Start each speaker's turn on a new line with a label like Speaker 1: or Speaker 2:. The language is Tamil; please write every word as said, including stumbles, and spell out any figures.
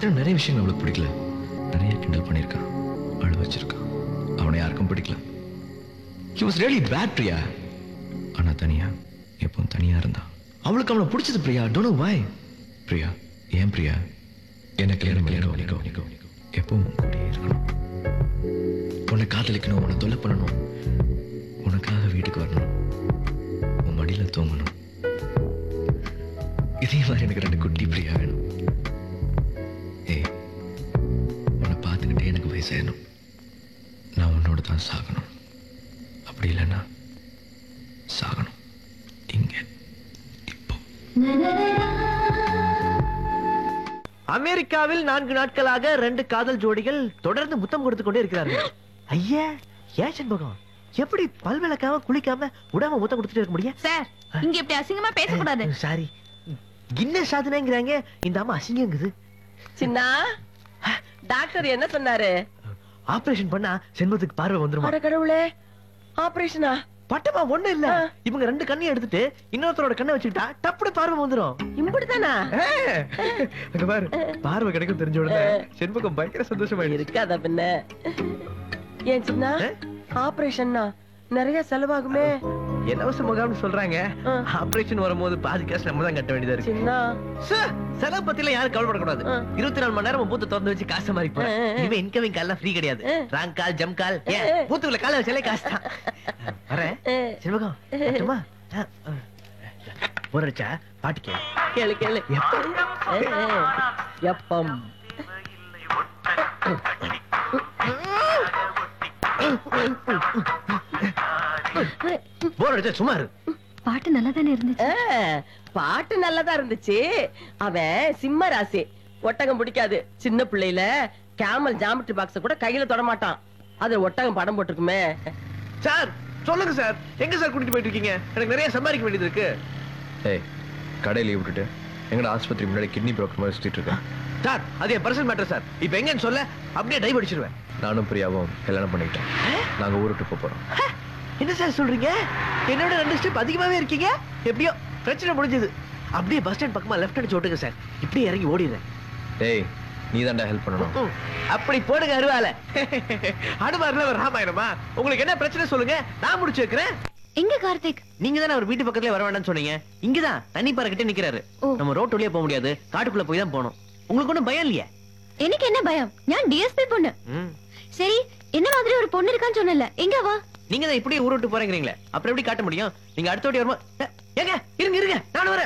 Speaker 1: பத்தின நிறைய விஷயங்கள் அவளுக்கு பிடிக்கல. நிறைய கிண்டல் பண்ணியிருக்கான், அழ வச்சிருக்கான். அவனை யாருக்கும் பிடிக்கல. He was really bad, Priya. ஆனா தனியா எப்பவும் தனியா இருந்தான். அவளுக்கு அவனை பிடிச்சது Priya. Don't know why. Priya, ஏன் பிரியா? என்ன கல்யாணம் பண்ணிக்கோ, எப்பவும் கூடயே இருக்கணும். உன்னை காதலிக்கணும், உன்னை தொல்லை பண்ணணும், உனக்காக வீட்டுக்கு வரணும், உன் மடியில தூங்கணும். இதே மாதிரி எனக்கு ரெண்டு குட்டி பிரியா வேணும். ஏய், உன்னை பார்த்துக்கிட்டே எனக்கு வயசாகணும். நான் உன்னோட தான் சாகணும். அப்படி இல்லைன்னா சாகணும் இங்க இப்போ.
Speaker 2: அமெரிக்காவில் நான்கு நாட்களாக ரெண்டு காதல் ஜோடிகள் தொடர்ந்து முத்தம் கொடுத்து கொண்டே இருக்கிறார்கள். ஐயா, ஏன் செண்பகம் எப்படி பல் விளக்காம குளிக்காம விடாம முத்தம் கொடுத்துட்டு இருக்க முடியும்?
Speaker 3: சார், இங்க இப்படி அசிங்கமா பேசக்கூடாது.
Speaker 2: சாரி, கின்னஸ் சாதனைங்கிறாங்க, இந்த அம்மா அசிங்கங்குது.
Speaker 4: சின்ன டாக்டர் என்ன சொன்னாரு?
Speaker 2: ஆபரேஷன் பண்ணா செண்பகத்துக்கு பார்வை வந்துருமா?
Speaker 4: அட கடவுளே, ஆபரேஷனா?
Speaker 2: பட்டமா ஒண்ணு இல்ல, இவங்க ரெண்டு கண்ணையும் எடுத்துட்டு இன்னொருத்தரோட கண்ணை வச்சுக்கிட்டா டப்புனு பார்வை வந்துரும்.
Speaker 4: இப்படித்தானா?
Speaker 2: அங்க பாரு, பார்வை கிடைக்கும் தெரிஞ்ச உடனே செண்பகம் பயங்கர சந்தோஷமா
Speaker 4: இருக்காத பின்ன. ஏன் சின்ன, ஆபரேஷன்னா நிறைய செலவாகுமே.
Speaker 2: இலவச முகாம்னு சொல்றாங்க. ஆபரேஷன் வரும்போது பாதி காசு நம்ம தான் கட்ட வேண்டியதா இருக்கு.
Speaker 4: சின்ன
Speaker 2: செலவு பத்தில யாரும் கவலைப்படக்கூடாது. இருபத்தி நாலு மணி நேரம் பூத்து திறந்து வச்சு காசு மாதிரி போறேன். இனிமே இன்கமிங் கால் ஃப்ரீ கிடையாது. ராங் கால், ஜம் கால், பூத்துக்குள்ள கால வச்சாலே காசு தான். வரேன் செண்பகம், சும்மா போர் அடிச்சா பாட்டு கேளு.
Speaker 4: கேளு கேளு. எப்பம்
Speaker 2: போர் அடிச்சா சும்மா இரு.
Speaker 3: பாட்டு நல்லா தானே இருந்துச்சு.
Speaker 4: பாட்டு நல்லதா இருந்துச்சு. அவன் சிம்ம ராசி, ஒட்டகம் பிடிக்காது. சின்ன பிள்ளையில கேமல் ஜாமெட்ரி பாக்ஸ் கூட கையில தொட மாட்டான். அது ஒட்டகம் படம் போட்டுருக்குமே.
Speaker 2: சார் சொல்லுங்க சார், எங்க சார் கூட்டிட்டு போயிட்டு இருக்கீங்க? எனக்கு நிறைய சம்பாதிக்க வேண்டியது இருக்கு.
Speaker 1: ஏய், கடையில விட்டுட்டு எங்கட ஆஸ்பத்திரி முன்னாடி கிட்னி ப்ரோக்கர் மாதிரி சுத்திட்டு இருக்கேன்.
Speaker 2: சார் அது என் பர்சனல் மேட்டர் சார். இப்போ எங்கன்னு சொல்ல அப்படியே டைவ் அடிச்சிருவேன்.
Speaker 1: நானும் பிரியாவும் கல்யாணம் பண்ணிக்கிட்டேன். நாங்க ஊருக்கு போக போறோம்.
Speaker 2: என்ன சார் சொல்றீங்க? என்னோட ரெண்டு ஸ்டெப் அதிகமாவே இருக்கீங்க. எப்படியோ பிரச்சனை முடிஞ்சது. அப்படியே பஸ் ஸ்டாண்ட் பக்கமா லெஃப்ட் அடிச்சு ஓட்டுங்க சார். இப்படியே இறங்கி ஓடிடுறேன்.
Speaker 1: ஏய், நீ தான்டா ஹெல்ப் பண்ணணும்.
Speaker 2: அப்படி போடுங்க அருவால. அனுமார்ல ஒரு ராமாயணமா? உங்களுக்கு என்ன பிரச்சனை சொல்லுங்க, நான் முடிச்சு வைக்கிறேன்.
Speaker 3: எங்க கார்த்திக்?
Speaker 2: நீங்க தானே அவர் வீட்டு பக்கத்துல வர வேண்டாம்னு சொன்னீங்க. இங்கதான் தண்ணி பாறை கிட்ட நிக்கிறாரு. நம்ம ரோட் வழியா போக முடியாது, காட்டுக்குள்ள போய் தான் போகணும். உங்களுக்கு ஒண்ணும் பயம் இல்லையா?
Speaker 3: எனக்கு என்ன பயம்? நான் டிஎஸ்பி பொண்ணு. சரி, என்ன மாதிரி ஒரு பொண்ணு இருக்கான்னு சொன்னல, எங்க வா?
Speaker 2: நீங்க தான் இப்படியே ஊர் விட்டு போறீங்களே, அப்புறம் எப்படி காட்ட முடியும்? நீங்க அடுத்த வாட்டி வருமா? ஏங்க இருங்க இருங்க, நான் வரேன்.